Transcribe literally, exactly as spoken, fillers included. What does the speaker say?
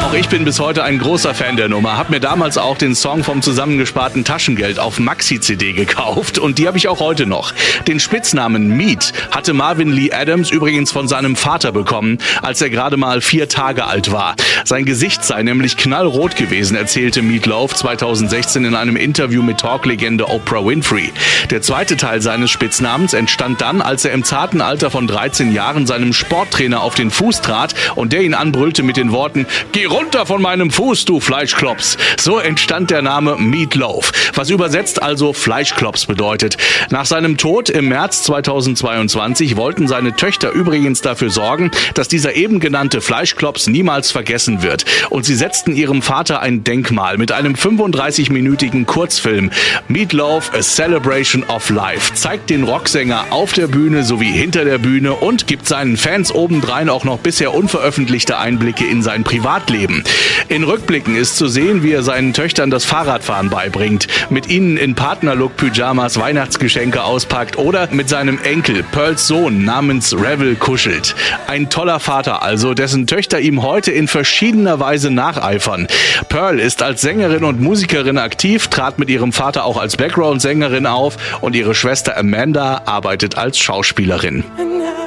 Auch ich bin bis heute ein großer Fan der Nummer, hab mir damals auch den Song vom zusammengesparten Taschengeld auf Maxi-C D gekauft und die habe ich auch heute noch. Den Spitznamen Meat hatte Marvin Lee Adams übrigens von seinem Vater bekommen, als er gerade mal vier Tage alt war. Sein Gesicht sei nämlich knallrot gewesen, erzählte Meat Loaf zweitausendsechzehn in einem Interview mit Talklegende Oprah Winfrey. Der zweite Teil seines Spitznamens entstand dann, als er im zarten Alter von dreizehn Jahren seinem Sporttrainer auf den Fuß trat und der ihn anbrüllte mit den Worten: "Geh runter von meinem Fuß, du Fleischklops!" So entstand der Name Meat Loaf, was übersetzt also Fleischklops bedeutet. Nach seinem Tod im März zweitausendzweiundzwanzig wollten seine Töchter übrigens dafür sorgen, dass dieser eben genannte Fleischklops niemals vergessen wird. Und sie setzten ihrem Vater ein Denkmal mit einem fünfunddreißig-minütigen Kurzfilm. Meat Loaf, A Celebration of Life, zeigt den Rocksänger auf der Bühne sowie hinter der Bühne und gibt seinen Fans obendrein auch noch bisher unveröffentlichte Einblicke in sein Privatleben. In Rückblicken ist zu sehen, wie er seinen Töchtern das Fahrradfahren beibringt, mit ihnen in Partnerlook-Pyjamas Weihnachtsgeschenke auspackt oder mit seinem Enkel Pearls Sohn namens Revel kuschelt. Ein toller Vater also, dessen Töchter ihm heute in verschiedener Weise nacheifern. Pearl ist als Sängerin und Musikerin aktiv, trat mit ihrem Vater auch als Background-Sängerin auf und ihre Schwester Amanda arbeitet als Schauspielerin.